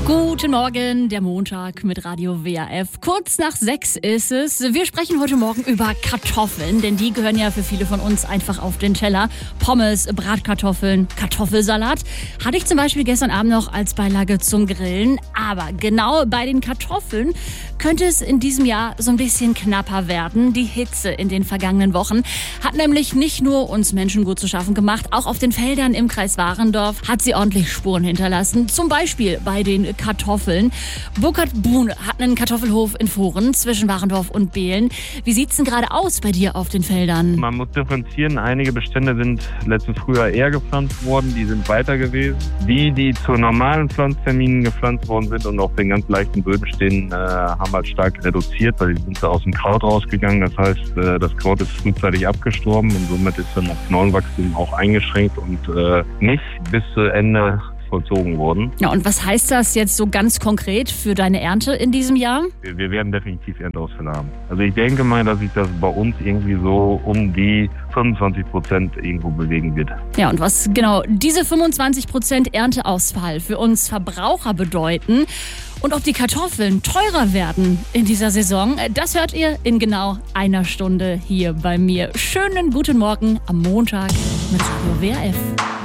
Guten Morgen, der Montag mit Radio WRF. Kurz nach 6 ist es. Wir sprechen heute Morgen über Kartoffeln, denn die gehören ja für viele von uns einfach auf den Teller. Pommes, Bratkartoffeln, Kartoffelsalat. Hatte ich zum Beispiel gestern Abend noch als Beilage zum Grillen. Aber genau bei den Kartoffeln könnte es in diesem Jahr so ein bisschen knapper werden. Die Hitze in den vergangenen Wochen hat nämlich nicht nur uns Menschen gut zu schaffen gemacht, auch auf den Feldern im Kreis Warendorf hat sie ordentlich Spuren hinterlassen. Zum Beispiel bei den Kartoffeln. Burkhard Buhn hat einen Kartoffelhof in Foren zwischen Warendorf und Behlen. Wie sieht's denn gerade aus bei dir auf den Feldern? Man muss differenzieren. Einige Bestände sind letztes Frühjahr eher gepflanzt worden, die sind weiter gewesen. Die zu normalen Pflanzterminen gepflanzt worden sind und auf den ganz leichten Böden stehen, haben halt stark reduziert, weil die sind aus dem Kraut rausgegangen. Das heißt, das Kraut ist frühzeitig abgestorben und somit ist dann das Knollenwachstum auch eingeschränkt und nicht bis zu Ende vollzogen worden. Ja, und was heißt das jetzt so ganz konkret für deine Ernte in diesem Jahr? Wir werden definitiv Ernteausfälle haben. Also ich denke mal, dass sich das bei uns irgendwie so um die 25% irgendwo bewegen wird. Ja, und was genau diese 25% Ernteausfall für uns Verbraucher bedeuten und ob die Kartoffeln teurer werden in dieser Saison, das hört ihr in genau einer Stunde hier bei mir. Schönen guten Morgen am Montag mit Radio WRF.